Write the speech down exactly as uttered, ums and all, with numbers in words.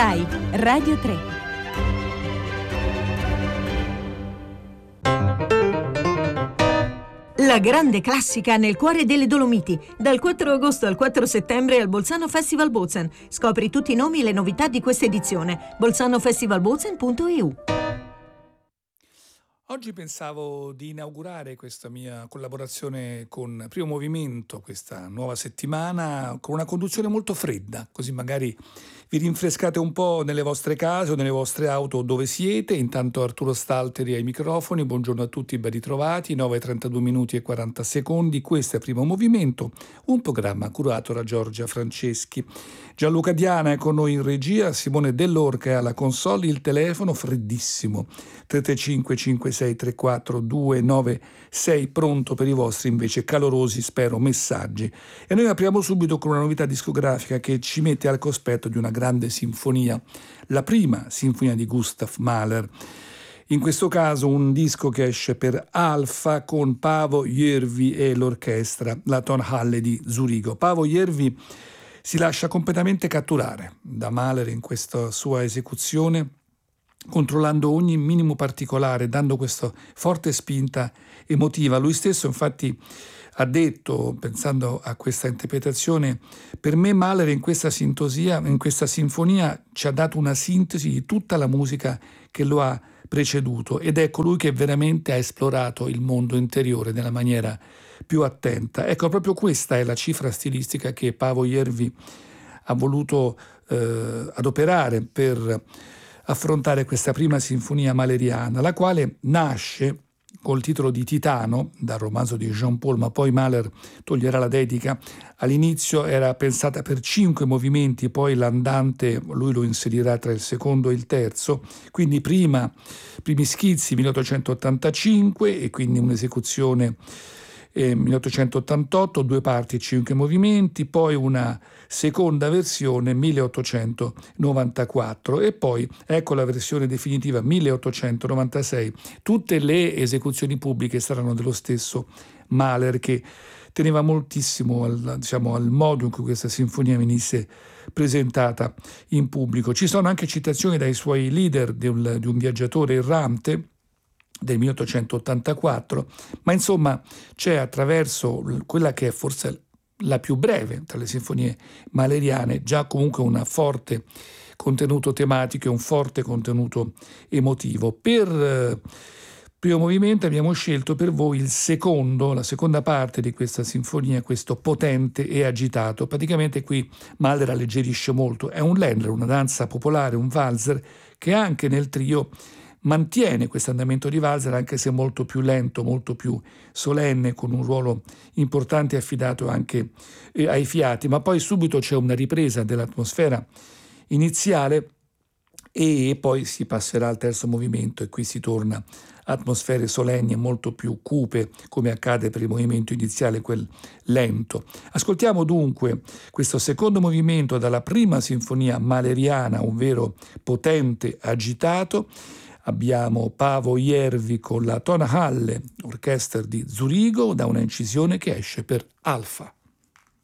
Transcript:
Rai Radio tre. La grande classica nel cuore delle Dolomiti, dal quattro agosto al quattro settembre al Bolzano Festival Bozen. Scopri tutti i nomi e le novità di questa edizione. bolzano festival bozen punto e u. Oggi pensavo di inaugurare questa mia collaborazione con Primo Movimento, questa nuova settimana, con una conduzione molto fredda, così magari vi rinfrescate un po' nelle vostre case o nelle vostre auto dove siete. Intanto Arturo Stalteri ai microfoni, buongiorno a tutti, ben ritrovati, nove e trentadue minuti e quaranta secondi, questo è Primo Movimento, un programma curato da Giorgia Franceschi. Gianluca Diana è con noi in regia, Simone Dell'Orca è alla console, il telefono freddissimo, tre tre cinque cinque sei tre quattro due nove sei, pronto per i vostri invece calorosi, spero, messaggi. E noi apriamo subito con una novità discografica che ci mette al cospetto di una grande sinfonia, la prima sinfonia di Gustav Mahler. In questo caso un disco che esce per Alfa con Paavo Järvi e l'orchestra, la Tonhalle di Zurigo. Paavo Järvi si lascia completamente catturare da Mahler in questa sua esecuzione, controllando ogni minimo particolare, dando questa forte spinta emotiva. Lui stesso infatti ha detto, pensando a questa interpretazione, per me Mahler in questa sintonia, in questa sinfonia ci ha dato una sintesi di tutta la musica che lo ha preceduto, ed è colui che veramente ha esplorato il mondo interiore nella maniera più attenta. Ecco, proprio questa è la cifra stilistica che Paavo Järvi ha voluto eh, adoperare per affrontare questa prima sinfonia mahleriana, la quale nasce col titolo di Titano, dal romanzo di Jean Paul, ma poi Mahler toglierà la dedica. All'inizio era pensata per cinque movimenti, poi l'andante lui lo inserirà tra il secondo e il terzo, quindi prima, primi schizzi milleottocentottantacinque e quindi un'esecuzione eh, milleottocentottantotto, due parti e cinque movimenti, poi una seconda versione milleottocentonovantaquattro e poi ecco la versione definitiva milleottocentonovantasei. Tutte le esecuzioni pubbliche saranno dello stesso Mahler, che teneva moltissimo al, diciamo, al modo in cui questa sinfonia venisse presentata in pubblico. Ci sono anche citazioni dai suoi leader di un, di un viaggiatore errante del milleottocentottantaquattro, ma insomma c'è, attraverso quella che è forse la più breve tra le sinfonie mahleriane, già comunque un forte contenuto tematico e un forte contenuto emotivo. Per eh, Primo Movimento abbiamo scelto per voi il secondo, la seconda parte di questa sinfonia, questo potente e agitato. Praticamente qui Mahler alleggerisce molto, è un Ländler, una danza popolare, un valzer, che anche nel trio mantiene questo andamento di valzer, anche se molto più lento, molto più solenne, con un ruolo importante affidato anche eh, ai fiati, ma poi subito c'è una ripresa dell'atmosfera iniziale e poi si passerà al terzo movimento e qui si torna a atmosfere solenni e molto più cupe, come accade per il movimento iniziale, quel lento. Ascoltiamo dunque questo secondo movimento dalla prima sinfonia mahleriana, un vero potente agitato. Abbiamo Paavo Järvi con la Tonhalle Orchestra di Zurigo, da una incisione che esce per Alfa.